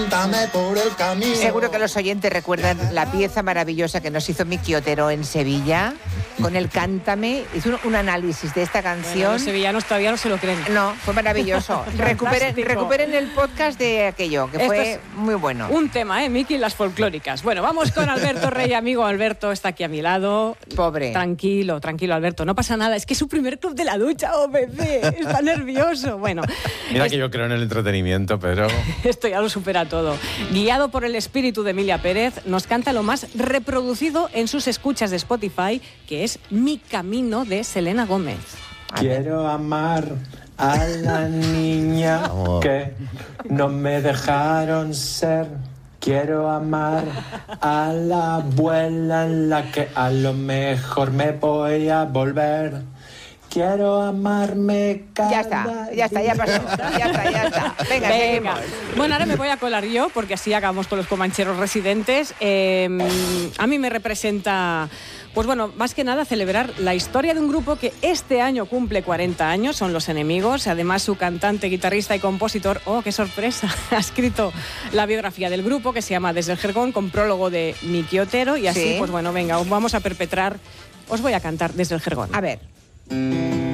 por el camino. Seguro que los oyentes recuerdan la pieza maravillosa que nos hizo Miki Otero en Sevilla con el Cántame. Hizo un análisis de esta canción. Bueno, los sevillanos todavía no se lo creen. No, fue maravilloso. recuperen el podcast de aquello, que fue muy bueno. Un tema, Miki, las folclóricas. Bueno, vamos con Alberto Rey, amigo. Alberto está aquí a mi lado. Pobre. Tranquilo, Alberto. No pasa nada. Es que es su primer club de la ducha, OBC. Está nervioso. Bueno. Mira que yo creo en el entretenimiento, pero... Esto ya lo supera todo. Guiado por el espíritu de Emilia Pérez, nos canta lo más reproducido en sus escuchas de Spotify, que es Mi Camino, de Selena Gómez. Quiero amar a la niña que no me dejaron ser. Quiero amar a la abuela en la que a lo mejor me voy a volver. Quiero amarme cada Ya está, ya pasó. Ya está. Venga. Bueno, ahora me voy a colar yo, porque así acabamos con los comancheros residentes. A mí me representa... Pues bueno, más que nada celebrar la historia de un grupo que este año cumple 40 años, son Los Enemigos. Además, su cantante, guitarrista y compositor, ¡oh, qué sorpresa!, ha escrito la biografía del grupo, que se llama Desde el Jergón, con prólogo de Miki Otero. Y así, pues bueno, venga, vamos a perpetrar. Os voy a cantar Desde el Jergón. A ver.